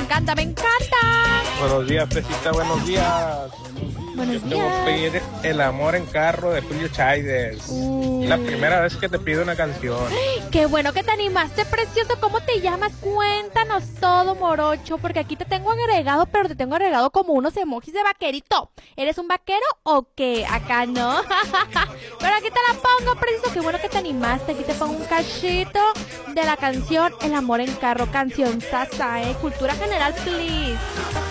encanta, me encanta. Buenos días, Fresita, buenos días. Buenos Yo te voy a días. pedir El amor en carro de Julio Chávez. La primera vez que te pido una canción. Qué bueno que te animaste, precioso. ¿Cómo te llamas? Cuéntanos todo, morocho, porque aquí te tengo agregado, pero te tengo agregado como unos emojis de vaquerito. ¿Eres un vaquero o qué? Acá no. Pero aquí te la pongo, precioso. Qué bueno que te animaste. Aquí te pongo un cachito de la canción El amor en carro, canción sasa, cultura general, please.